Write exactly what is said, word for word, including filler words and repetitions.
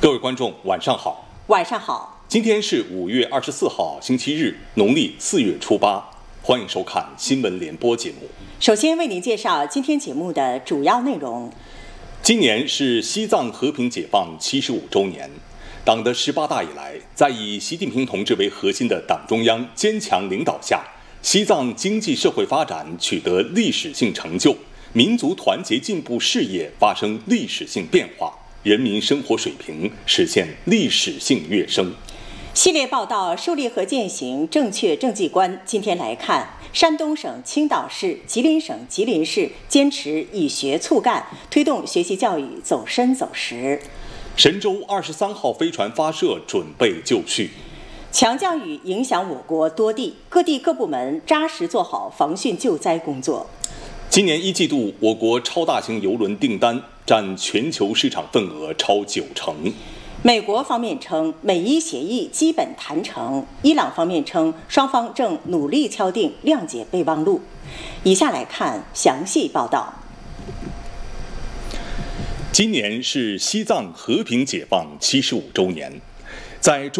各位观众，晚上好。 晚上好。 今天是五月二十四号，星期日，农历四月初八。欢迎收看新闻联播节目。 首先为您介绍今天节目的主要内容。 今年是西藏和平解放七十五周年。党的十八大以来，在以习近平同志为核心的党中央坚强领导下，西藏经济社会发展取得历史性成就，民族团结进步事业发生历史性变化，人民生活水平实现历史性跃升。 系列报道树立和践行正确政绩观。今天来看，山东省青岛市、吉林省吉林市坚持以学促干，推动学习教育走深走实。 神舟二十三号飞船发射准备就绪。 强降雨影响我国多地，各地各部门扎实做好防汛救灾工作。 今年一季度，我国超大型邮轮订单占全球市场份额超九成。 美国方面称美伊协议基本谈成，伊朗方面称双方正努力敲定谅解备忘录。以下来看详细报道。 今年是西藏和平解放七十五周年，在中